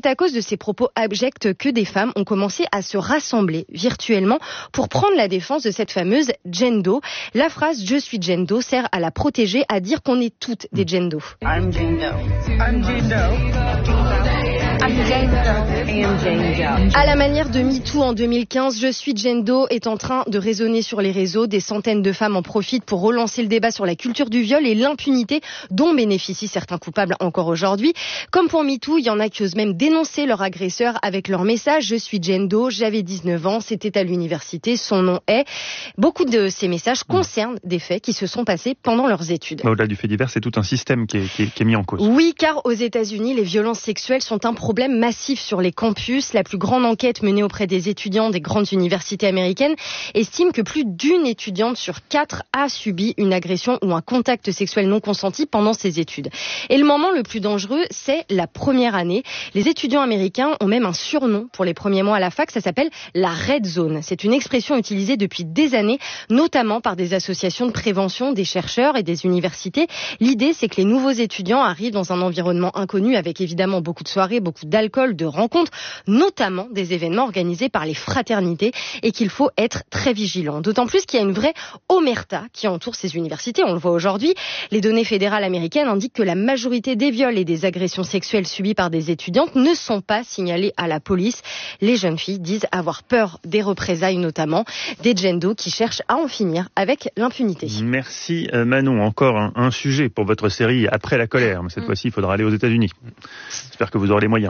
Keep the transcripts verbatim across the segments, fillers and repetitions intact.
à cause de ces propos abjects que des femmes ont commencé à se rassembler virtuellement pour prendre la défense de cette fameuse Jane Doe. La phrase « Je suis Jane Doe » sert à la protéger, à dire qu'on est toutes des Jane Doe. I'm Jane Doe. I'm Jane Doe. I'm Jane Doe. And Jane Doe. À la manière de MeToo en deux mille quinze, Je suis Jane Doe est en train de résonner sur les réseaux. Des centaines de femmes en profitent pour relancer le débat sur la culture du viol et l'impunité dont bénéficient certains coupables encore aujourd'hui. Comme pour MeToo, il y en a qui osent même dénoncer leur agresseur avec leur message « Je suis Jane Doe, j'avais dix-neuf ans, c'était à l'université, son nom est ». Beaucoup de ces messages concernent des faits qui se sont passés pendant leurs études. Bah, au-delà du fait divers, c'est tout un système qui est, qui est, qui est mis en cause. Oui, car aux États-Unis, les violences sexuelles sont un problème massif sur les campus. La plus grande enquête menée auprès des étudiants des grandes universités américaines estime que plus d'une étudiante sur quatre a subi une agression ou un contact sexuel non consenti pendant ses études. Et le moment le plus dangereux, c'est la première année. Les étudiants américains ont même un surnom pour les premiers mois à la fac, ça s'appelle la Red Zone. C'est une expression utilisée depuis des années, notamment par des associations de prévention, des chercheurs et des universités. L'idée, c'est que les nouveaux étudiants arrivent dans un environnement inconnu avec évidemment beaucoup de soirées, beaucoup d'alcool, de rencontres, notamment des événements organisés par les fraternités et qu'il faut être très vigilant. D'autant plus qu'il y a une vraie omerta qui entoure ces universités, on le voit aujourd'hui. Les données fédérales américaines indiquent que la majorité des viols et des agressions sexuelles subies par des étudiantes ne sont pas signalées à la police. Les jeunes filles disent avoir peur des représailles, notamment des Jane Doe qui cherchent à en finir avec l'impunité. Merci Manon. Encore un, un sujet pour votre série Après la colère. Mais cette mmh. fois-ci, il faudra aller aux États-Unis. J'espère que vous aurez les moyens.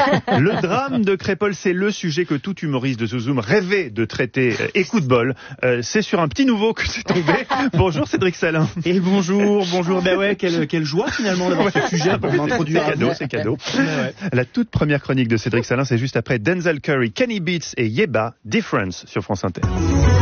Le drame de Crépol, c'est le sujet que tout humoriste de Zouzoum rêvait de traiter. Et coup de bol, euh, c'est sur un petit nouveau que c'est tombé. Bonjour Cédric Salin. Et bonjour, bonjour. Ben ouais, quelle, quelle joie finalement d'avoir ce sujet pour m'introduire. C'est cadeau, c'est cadeau. Ouais, ouais. La toute première chronique de Cédric Salin, c'est juste après Denzel Curry, Kenny Beats et Yeba, Difference sur France Inter.